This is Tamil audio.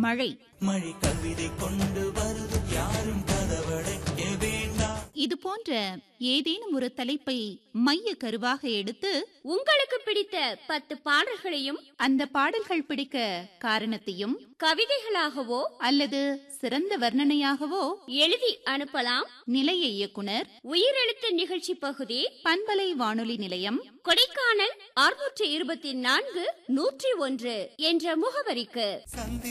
மழை. மழை கவிதை கொண்டு வருது, யாரும் கதவடைக்க வேண்டாம். இது போன்ற ஏதேனும் ஒரு தலைப்பை மைய கருவாக எடுத்து உங்களுக்கு பிடித்த 10 பாடல்களையும் அந்த பாடல்கள் பிடிக்க காரணத்தையும் கவிதைகளாகவோ அல்லது சிறந்த வர்ணனையாகவோ எழுதி அனுப்பலாம். நிலைய இயக்குனர், உயிரெழுத்து நிகழ்ச்சி பகுதி, பண்பலை வானொலி நிலையம், கொடைக்கானல் 624 101 என்ற முகவரிக்கு.